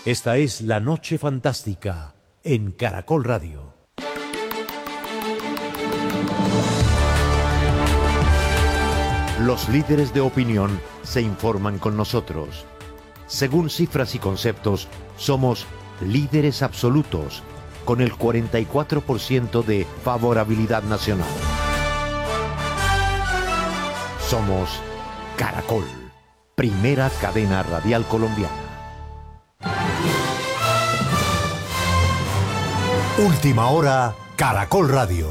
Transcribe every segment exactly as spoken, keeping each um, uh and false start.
Esta es La Noche Fantástica en Caracol Radio. Los líderes de opinión se informan con nosotros. Según cifras y conceptos, somos líderes absolutos, con el cuarenta y cuatro por ciento de favorabilidad nacional. Somos Caracol, primera cadena radial colombiana. Última hora, Caracol Radio.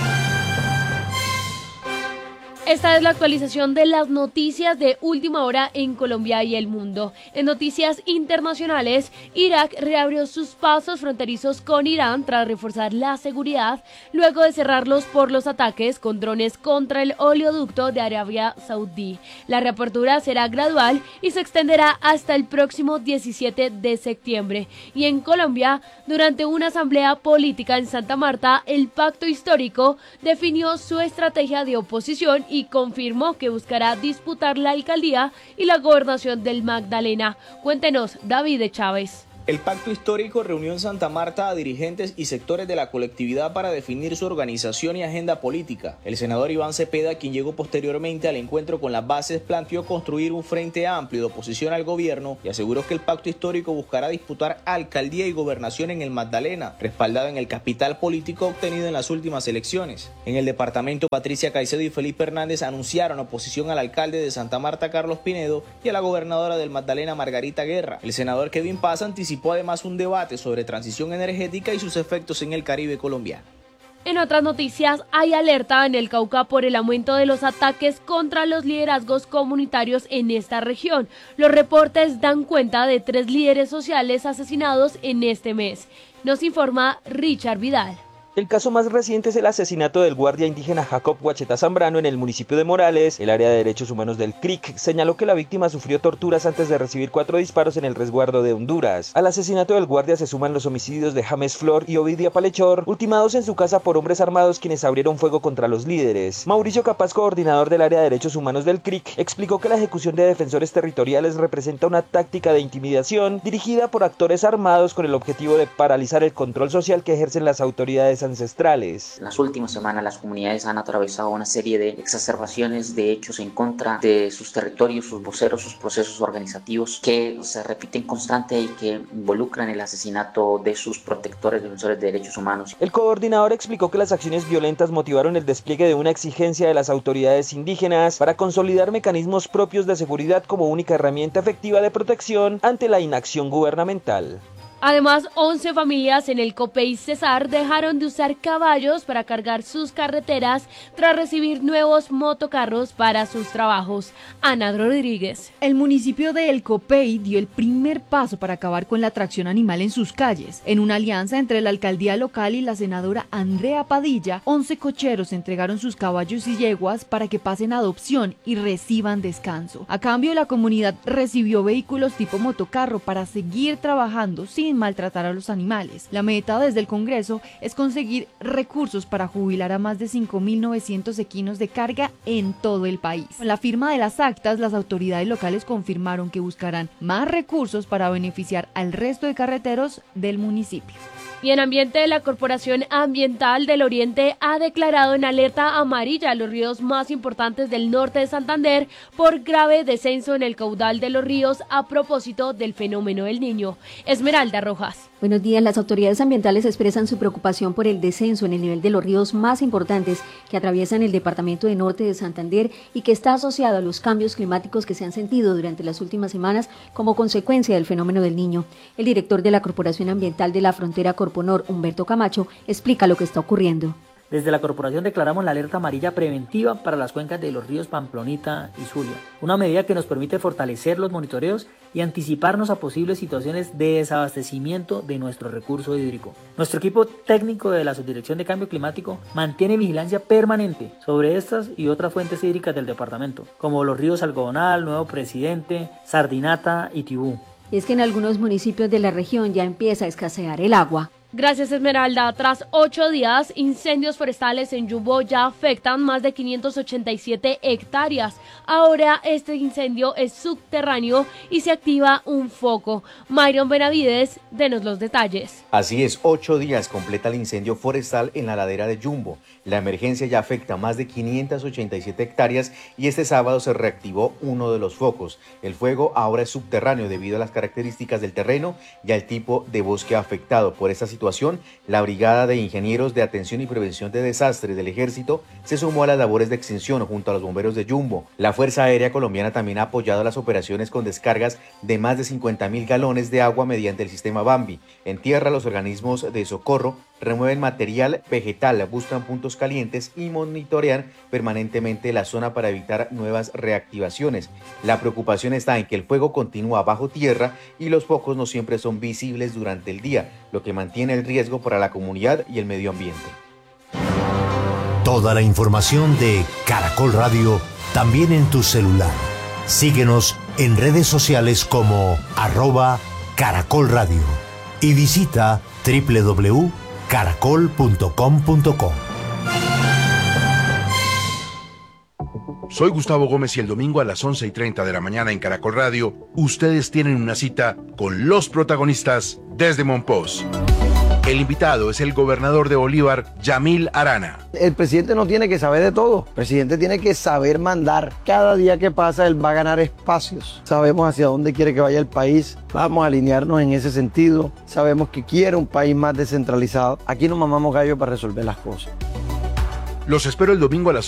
Esta es la actualización de las noticias de última hora en Colombia y el mundo. En noticias internacionales, Irak reabrió sus pasos fronterizos con Irán tras reforzar la seguridad, luego de cerrarlos por los ataques con drones contra el oleoducto de Arabia Saudí. La reapertura será gradual y se extenderá hasta el próximo diecisiete de septiembre. Y en Colombia, durante una asamblea política en Santa Marta, el Pacto Histórico definió su estrategia de oposición y y confirmó que buscará disputar la alcaldía y la gobernación del Magdalena. Cuéntenos, David Chávez. El Pacto Histórico reunió en Santa Marta a dirigentes y sectores de la colectividad para definir su organización y agenda política. El senador Iván Cepeda, quien llegó posteriormente al encuentro con las bases, planteó construir un frente amplio de oposición al gobierno y aseguró que el Pacto Histórico buscará disputar alcaldía y gobernación en el Magdalena, respaldado en el capital político obtenido en las últimas elecciones. En el departamento, Patricia Caicedo y Felipe Hernández anunciaron oposición al alcalde de Santa Marta, Carlos Pinedo, y a la gobernadora del Magdalena, Margarita Guerra. El senador Kevin Paz anticipó además un debate sobre transición energética y sus efectos en el Caribe colombiano. En otras noticias, hay alerta en el Cauca por el aumento de los ataques contra los liderazgos comunitarios en esta región. Los reportes dan cuenta de tres líderes sociales asesinados en este mes. Nos informa Richard Vidal. El caso más reciente es el asesinato del guardia indígena Jacob Guacheta Zambrano en el municipio de Morales. El área de derechos humanos del C R I C señaló que la víctima sufrió torturas antes de recibir cuatro disparos en el resguardo de Honduras. Al asesinato del guardia se suman los homicidios de James Flor y Ovidia Palechor, ultimados en su casa por hombres armados quienes abrieron fuego contra los líderes. Mauricio Capaz, coordinador del área de derechos humanos del C R I C, explicó que la ejecución de defensores territoriales representa una táctica de intimidación dirigida por actores armados con el objetivo de paralizar el control social que ejercen las autoridades ancestrales. En las últimas semanas las comunidades han atravesado una serie de exacerbaciones de hechos en contra de sus territorios, sus voceros, sus procesos organizativos que se repiten constante y que involucran el asesinato de sus protectores, defensores de derechos humanos. El coordinador explicó que las acciones violentas motivaron el despliegue de una exigencia de las autoridades indígenas para consolidar mecanismos propios de seguridad como única herramienta efectiva de protección ante la inacción gubernamental. Además, once familias en el Copey Cesar dejaron de usar caballos para cargar sus carreteras tras recibir nuevos motocarros para sus trabajos. Ana Rodríguez. El municipio de El Copey dio el primer paso para acabar con la tracción animal en sus calles. En una alianza entre la alcaldía local y la senadora Andrea Padilla, once cocheros entregaron sus caballos y yeguas para que pasen a adopción y reciban descanso. A cambio, la comunidad recibió vehículos tipo motocarro para seguir trabajando sin sin maltratar a los animales. La meta desde el Congreso es conseguir recursos para jubilar a más de cinco mil novecientos equinos de carga en todo el país. Con la firma de las actas, las autoridades locales confirmaron que buscarán más recursos para beneficiar al resto de carreteros del municipio. Y en ambiente, la Corporación Ambiental del Oriente ha declarado en alerta amarilla los ríos más importantes del norte de Santander por grave descenso en el caudal de los ríos a propósito del fenómeno del Niño. Esmeralda Rojas. Buenos días. Las autoridades ambientales expresan su preocupación por el descenso en el nivel de los ríos más importantes que atraviesan el departamento de Norte de Santander y que está asociado a los cambios climáticos que se han sentido durante las últimas semanas como consecuencia del fenómeno del Niño. El director de la Corporación Ambiental de la Frontera Corponor, Humberto Camacho, explica lo que está ocurriendo. Desde la corporación declaramos la alerta amarilla preventiva para las cuencas de los ríos Pamplonita y Zulia, una medida que nos permite fortalecer los monitoreos y anticiparnos a posibles situaciones de desabastecimiento de nuestro recurso hídrico. Nuestro equipo técnico de la Subdirección de Cambio Climático mantiene vigilancia permanente sobre estas y otras fuentes hídricas del departamento, como los ríos Algodonal, Nuevo Presidente, Sardinata y Tibú. Y es que en algunos municipios de la región ya empieza a escasear el agua. Gracias, Esmeralda. Tras ocho días, incendios forestales en Yumbo ya afectan más de quinientas ochenta y siete hectáreas. Ahora este incendio es subterráneo y se activa un foco. Myron Benavides, denos los detalles. Así es, ocho días completa el incendio forestal en la ladera de Yumbo. La emergencia ya afecta más de quinientas ochenta y siete hectáreas y este sábado se reactivó uno de los focos. El fuego ahora es subterráneo debido a las características del terreno y al tipo de bosque afectado. Por esta situación, la Brigada de Ingenieros de Atención y Prevención de Desastres del Ejército se sumó a las labores de extinción junto a los bomberos de Yumbo. La Fuerza Aérea Colombiana también ha apoyado las operaciones con descargas de más de cincuenta mil galones de agua mediante el sistema Bambi. En tierra, los organismos de socorro remueven material vegetal, buscan puntos calientes y monitorean permanentemente la zona para evitar nuevas reactivaciones. La preocupación está en que el fuego continúa bajo tierra y los focos no siempre son visibles durante el día, lo que mantiene el riesgo para la comunidad y el medio ambiente. Toda la información de Caracol Radio también en tu celular. Síguenos en redes sociales como arroba Caracol Radio y visita doble u doble u doble u punto caracol punto com punto co. Soy Gustavo Gómez y el domingo a las once y treinta de la mañana en Caracol Radio, ustedes tienen una cita con los protagonistas desde Monpós. El invitado es el gobernador de Bolívar, Yamil Arana. El presidente no tiene que saber de todo, el presidente tiene que saber mandar. Cada día que pasa él va a ganar espacios. Sabemos hacia dónde quiere que vaya el país, vamos a alinearnos en ese sentido. Sabemos que quiere un país más descentralizado. Aquí no mamamos gallo para resolver las cosas. Los espero el domingo a las